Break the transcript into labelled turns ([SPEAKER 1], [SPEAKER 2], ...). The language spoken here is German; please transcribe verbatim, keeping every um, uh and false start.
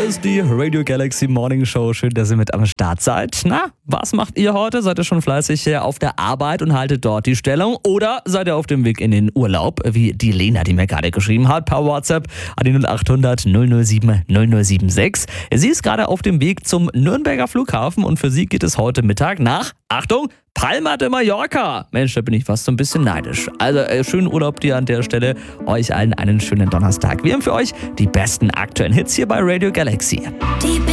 [SPEAKER 1] ist die Radio Galaxy Morning Show. Schön, dass ihr mit am Start seid. Na, was macht ihr heute? Seid ihr schon fleißig auf der Arbeit und haltet dort die Stellung? Oder seid ihr auf dem Weg in den Urlaub, wie die Lena, die mir gerade geschrieben hat, per WhatsApp an die null acht hundert null null sieben null null sieben sechs. Sie ist gerade auf dem Weg zum Nürnberger Flughafen und für sie geht es heute Mittag nach, Achtung, Palma de Mallorca. Mensch, da bin ich fast so ein bisschen neidisch. Also äh, schönen Urlaub dir an der Stelle. Euch allen einen schönen Donnerstag. Wir haben für euch die besten aktuellen Hits hier bei Radio Galaxy.